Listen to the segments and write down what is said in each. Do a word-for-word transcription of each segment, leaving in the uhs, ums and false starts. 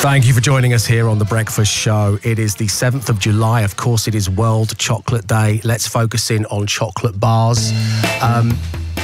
Thank you for joining us here on The Breakfast Show. It is the seventh of July. Of course, it is World Chocolate Day. Let's focus in on chocolate bars. Um,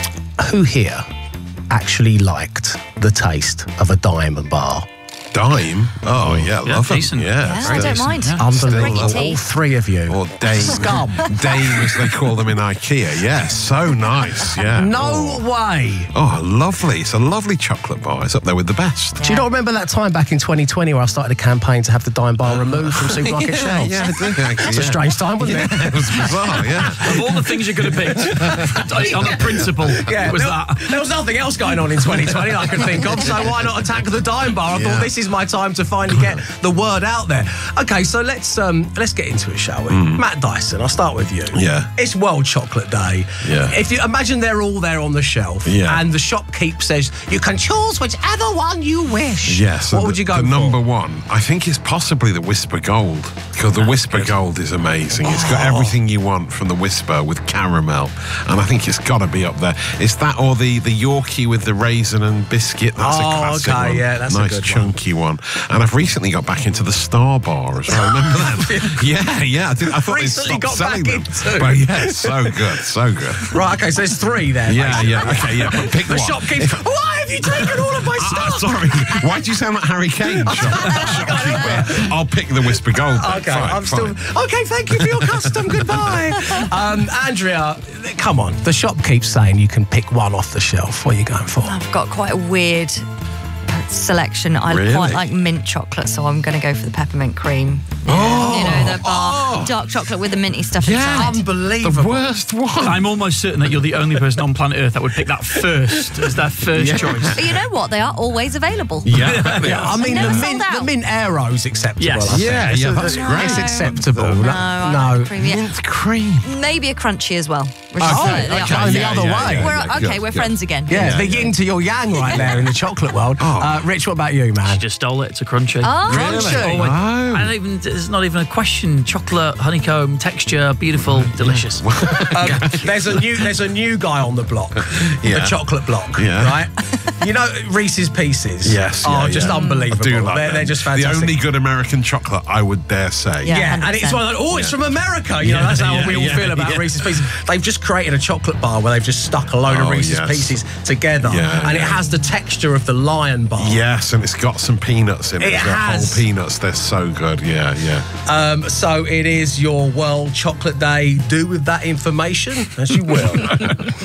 who here actually liked the taste of a Diamond Bar? Dime? Oh, yeah, yeah love decent. them. Yeah, yeah I don't mind. Yeah. Unbelievable. All three of you. Or Dame. Scum. Dame, as they call them in IKEA. Yeah, so nice. Yeah. No oh. way. Oh, lovely. It's a lovely chocolate bar. It's up there with the best. Yeah. Do you not remember that time back in twenty twenty where I started a campaign to have the Dime Bar removed from supermarket yeah, shelves? Yeah, I do. Actually, It's yeah. a strange time, wasn't it? Yeah, it was bizarre, yeah. Of all the things you could have picked, on a principle, Yeah, was there, that. there was nothing else going on in twenty twenty that I could think of, so why not attack the Dime Bar? I Yeah. thought this is my time to finally get the word out there. Okay, so let's um, let's get into it, shall we? Mm. Matt Dyson, I'll start with you. Yeah. It's World Chocolate Day. Yeah. If you imagine they're all there on the shelf, Yeah. and the shopkeep says you can choose whichever one you wish. Yes. What the, would you go the for? number one, I think it's possibly the Whisper Gold, because the Whisper Gold is amazing. It's got Oh. everything you want from the Whisper with caramel, and I think it's got to be up there. It's that or the the Yorkie with the raisin and biscuit. That's Oh, a classic okay, one. yeah, that's a nice good one. chunky one. And I've recently got back into the Star Bar as well. Remember that? yeah, yeah. I, did, I thought they Recently stopped got selling back them. into. But yeah, so good, so good. Right, okay, so there's three there. Yeah, basically. yeah. Okay, yeah. But pick The one. shopkeep. Why have you taken all of my Ah, stuff? sorry. Why do you sound like Harry Kane? Shop, shopkeeper? I'll pick the Whisper Gold. Then. Okay, fine, I'm fine. still okay. Thank you for your custom. Goodbye, um, Andrea. Come on, the shop keeps saying you can pick one off the shelf. What are you going for? I've got quite a weird selection. I Really? quite like mint chocolate, so I'm going to go for the peppermint cream. Oh, You know, the bar, oh. dark chocolate with the minty stuff Yeah. inside. Unbelievable. The worst one. I'm almost certain that you're the only person on planet Earth that would pick that first as their first Yeah. choice. But you know what? They are always available. Yeah, Yeah, I mean the Never sold mint, out. the mint aero's acceptable. Yes. I think. Yeah, It's yeah, a- that's it's great. It's acceptable. No, No, I no. like the cream, yeah. Mint cream. Maybe a crunchy as well. Which Oh, is okay, slightly okay, opposite. the other way. We're, yeah, okay, good, we're good. friends again. Yeah, Yeah, the yeah. yin to your yang right there in the chocolate world. Oh. Uh, Rich, what about you, man? She just stole it. It's a crunchy. Oh, Crunchy. Always- Oh. I don't even, it's not even a question. Chocolate, honeycomb, texture, beautiful, delicious. Um, there's a new there's a new guy on the block, Yeah. the chocolate block, Yeah. right? You know Reese's Pieces. Yes. Oh, yeah, just yeah. unbelievable. I do like they're, them. they're just The fantastic. only good American chocolate, I would dare say. Yeah. Yeah, one hundred and it's percent. one of the, oh, it's from America. You know, Yeah, that's how yeah, we all yeah, feel about yeah. Reese's Pieces. They've just created a chocolate bar where they've just stuck a load of Oh, Reese's yes. Pieces together, Yeah, and it yeah. has the texture of the Lion Bar. Yes, and it's got some peanuts in it. It It's got has. whole peanuts. They're so good. Yeah, yeah. Um, so it is your World Chocolate Day. Do with that information as you will.